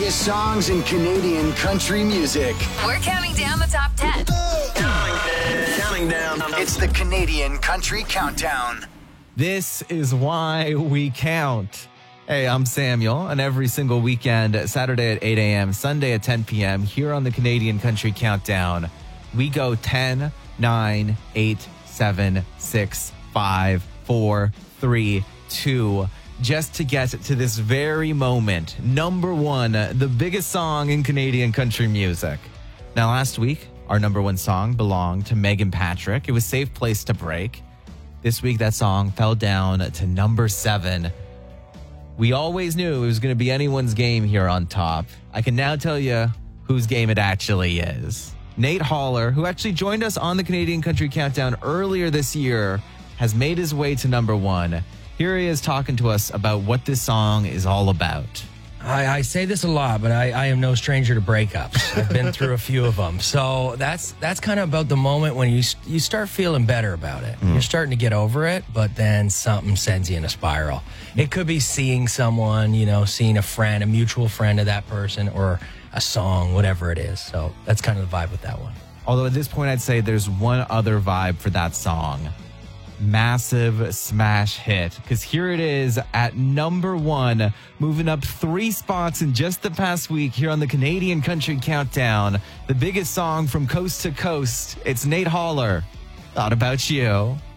biggest songs in Canadian country music. We're counting down the top 10. Counting down. It's the Canadian Country Countdown. This is why we count. Hey, I'm Samuel, and every single weekend, Saturday at 8 a.m., Sunday at 10 p.m., here on the Canadian Country Countdown, we go 10, 9, 8, 7, 6, 5, 4, 3, 2, just to get to this very moment. Number one, the biggest song in Canadian country music. Now, last week, our number one song belonged to Megan Patrick. It was Safe Place to Break. This week, that song fell down to number 7. We always knew it was going to be anyone's game here on top. I can now tell you whose game it actually is. Nate Haller, who actually joined us on the Canadian Country Countdown earlier this year, has made his way to number 1. Here he is talking to us about what this song is all about. I say this a lot, but I am no stranger to breakups. I've been through a few of them. So that's kind of about the moment when you start feeling better about it. You're starting to get over it, but then something sends you in a spiral. It could be seeing someone, seeing a friend, a mutual friend of that person, or a song, whatever it is. So that's kind of the vibe with that one. Although at this point, I'd say there's one other vibe for that song. Massive smash hit, because here it is at number 1, moving up 3 spots in just the past week here on the Canadian Country Countdown. The biggest song from coast to coast. It's Nate Haller. Thought About You.